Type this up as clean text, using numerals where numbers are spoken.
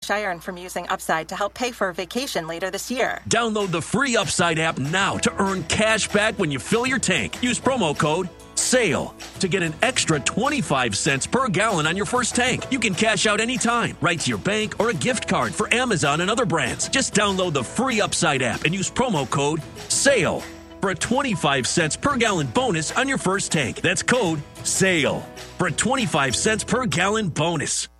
cash I earned from using Upside to help pay for a vacation later this year. Download the free Upside app now to earn cash back when you fill your tank. Use promo code SALE to get an extra 25 cents per gallon on your first tank. You can cash out anytime, right to your bank or a gift card for Amazon and other brands. Just download the free Upside app and use promo code SALE for a 25 cents per gallon bonus on your first tank. That's code SALE for a 25 cents per gallon bonus.